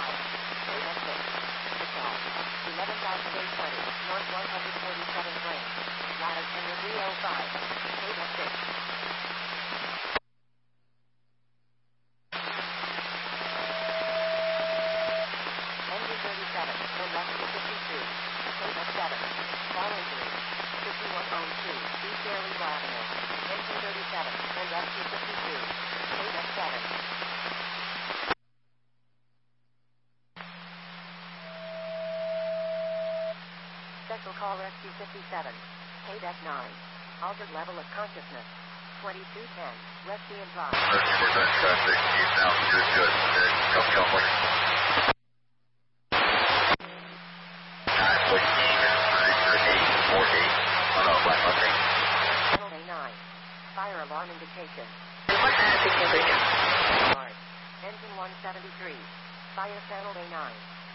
KS6. Patrol. 11,820. North 147th range. Latitude 305. KS6. Engine 37. Wind left 252. KS7. Following 5102. East Airlegal Avenue. Engine 37. Wind left 252. KS7. Special call Rescue 57. KDEC 9. Altered level of consciousness. 2210. Rescue in progress. Rescue, we're done traffic. You sound good. Come. 948. Channel A9. Fire alarm indication. What happened, Engine 173. Fire channel A9.